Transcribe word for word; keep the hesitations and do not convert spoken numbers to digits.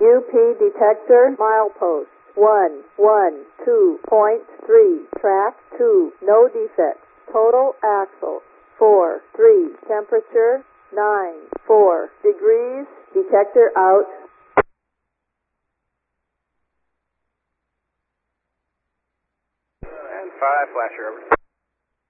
U P detector, milepost. one, one, two point three. Track two, no defects. Total axle. four, three. Temperature, nine, four degrees. Detector out. And five, flasher over.